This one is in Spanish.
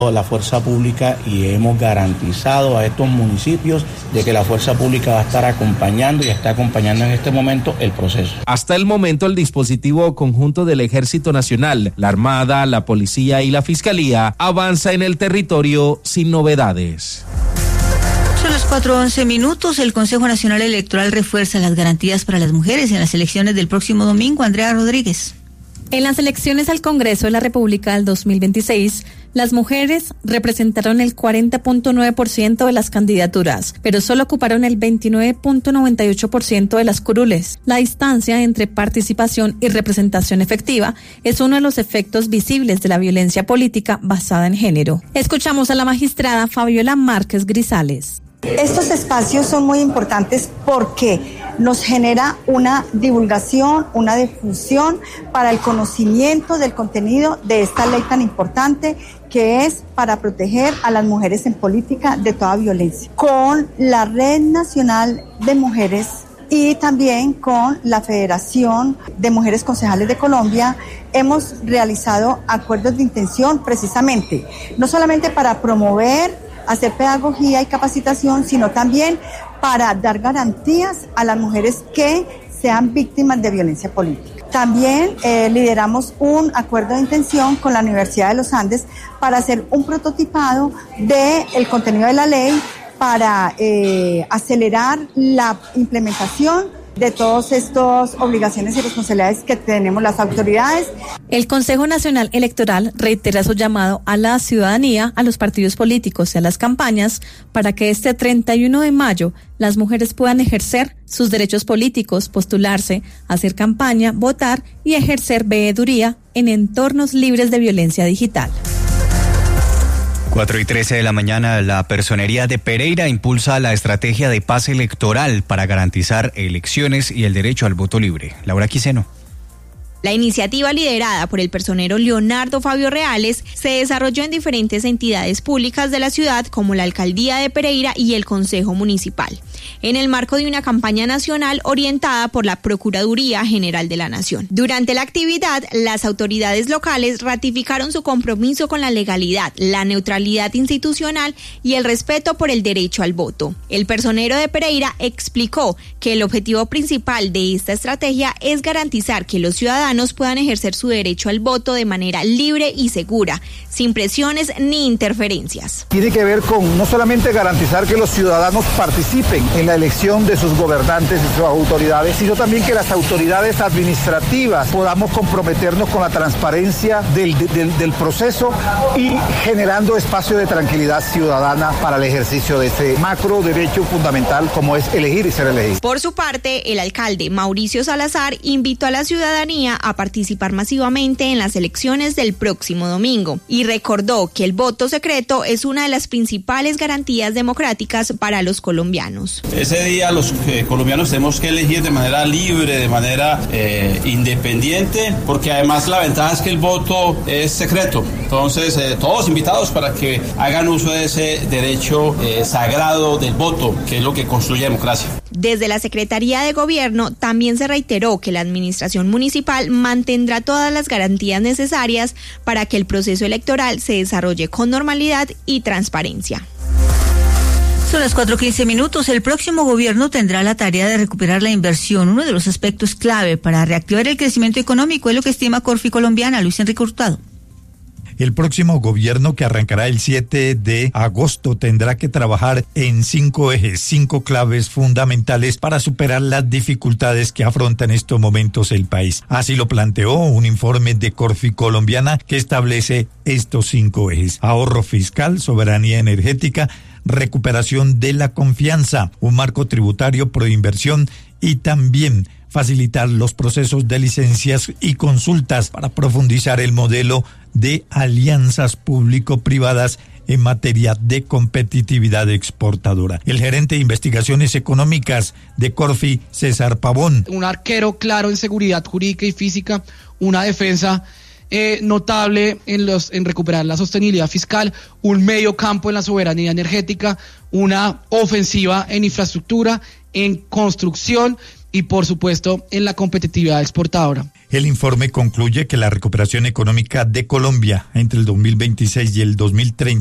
la fuerza pública y hemos garantizado a estos municipios de que la fuerza pública va a estar acompañando y está acompañando en este momento el proceso. Hasta el momento el dispositivo conjunto del Ejército Nacional, la Armada, la Policía y la Fiscalía avanza en el territorio sin novedades. Son las 4:11. El Consejo Nacional Electoral refuerza las garantías para las mujeres en las elecciones del próximo domingo. Andrea Rodríguez. En las elecciones al Congreso de la República del 2026, las mujeres representaron el 40.9% de las candidaturas, pero solo ocuparon el 29.98% de las curules. La distancia entre participación y representación efectiva es uno de los efectos visibles de la violencia política basada en género. Escuchamos a la magistrada Fabiola Márquez Grisales. Estos espacios son muy importantes porque nos genera una divulgación, una difusión para el conocimiento del contenido de esta ley tan importante que es para proteger a las mujeres en política de toda violencia. Con la Red Nacional de Mujeres y también con la Federación de Mujeres Concejales de Colombia hemos realizado acuerdos de intención precisamente, no solamente para promover, hacer pedagogía y capacitación, sino también para dar garantías a las mujeres que sean víctimas de violencia política. También lideramos un acuerdo de intención con la Universidad de los Andes para hacer un prototipado del contenido de la ley para acelerar la implementación de todas estas obligaciones y responsabilidades que tenemos las autoridades. El Consejo Nacional Electoral reitera su llamado a la ciudadanía, a los partidos políticos y a las campañas para que este 31 de mayo las mujeres puedan ejercer sus derechos políticos, postularse, hacer campaña, votar y ejercer veeduría en entornos libres de violencia digital. 4:13 de la mañana, la Personería de Pereira impulsa la estrategia de paz electoral para garantizar elecciones y el derecho al voto libre. Laura Quiseno. La iniciativa liderada por el personero Leonardo Fabio Reales se desarrolló en diferentes entidades públicas de la ciudad como la Alcaldía de Pereira y el Consejo Municipal, en el marco de una campaña nacional orientada por la Procuraduría General de la Nación. Durante la actividad, las autoridades locales ratificaron su compromiso con la legalidad, la neutralidad institucional y el respeto por el derecho al voto. El personero de Pereira explicó que el objetivo principal de esta estrategia es garantizar que los ciudadanos puedan ejercer su derecho al voto de manera libre y segura, sin presiones ni interferencias. Tiene que ver con no solamente garantizar que los ciudadanos participen en la elección de sus gobernantes y sus autoridades, sino también que las autoridades administrativas podamos comprometernos con la transparencia del proceso y generando espacio de tranquilidad ciudadana para el ejercicio de ese macro derecho fundamental como es elegir y ser elegido. Por su parte, el alcalde Mauricio Salazar invitó a la ciudadanía a participar masivamente en las elecciones del próximo domingo y recordó que el voto secreto es una de las principales garantías democráticas para los colombianos. Ese día los colombianos tenemos que elegir de manera libre, de manera independiente, porque además la ventaja es que el voto es secreto. Entonces, todos invitados para que hagan uso de ese derecho sagrado del voto, que es lo que construye democracia. Desde la Secretaría de Gobierno también se reiteró que la administración municipal mantendrá todas las garantías necesarias para que el proceso electoral se desarrolle con normalidad y transparencia. Son las 4:15. El próximo gobierno tendrá la tarea de recuperar la inversión, uno de los aspectos clave para reactivar el crecimiento económico, es lo que estima Corfi Colombiana. Luis Enrique Hurtado. El próximo gobierno, que arrancará el 7 de agosto, tendrá que trabajar en 5 ejes, 5 claves fundamentales para superar las dificultades que afronta en estos momentos el país. Así lo planteó un informe de Corfi Colombiana que establece estos 5 ejes: ahorro fiscal, soberanía energética, recuperación de la confianza, un marco tributario pro inversión y también facilitar los procesos de licencias y consultas para profundizar el modelo de alianzas público-privadas en materia de competitividad exportadora. El gerente de investigaciones económicas de Corfi, César Pavón. Un arquero claro en seguridad jurídica y física, una defensa notable en recuperar la sostenibilidad fiscal, un medio campo en la soberanía energética, una ofensiva en infraestructura, en construcción y por supuesto en la competitividad exportadora. El informe concluye que la recuperación económica de Colombia entre el 2026 y el 2030